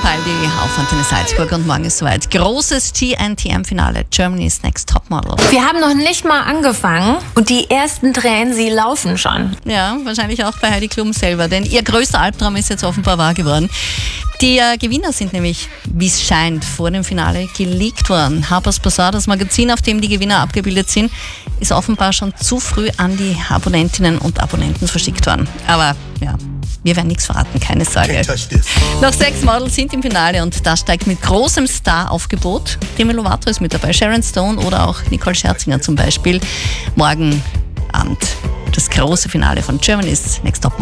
Capaldi auf Antenne Salzburg und morgen ist soweit. Großes GNTM-Finale, Germany's Next Topmodel. Wir haben noch nicht mal angefangen und die ersten Tränen, sie laufen schon. Ja, wahrscheinlich auch bei Heidi Klum selber, denn ihr größter Albtraum ist jetzt offenbar wahr geworden. Die Gewinner sind nämlich, wie es scheint, vor dem Finale geleakt worden. Harper's Bazaar, das Magazin, auf dem die Gewinner abgebildet sind, ist offenbar schon zu früh an die Abonnentinnen und Abonnenten verschickt worden. Aber ja, wir werden nichts verraten, keine Sorge. Noch 6 Models sind im Finale und da steigt mit großem Star-Aufgebot Demi Lovato ist mit dabei, Sharon Stone oder auch Nicole Scherzinger zum Beispiel. Morgen Abend das große Finale von Germany's Next Topmodel.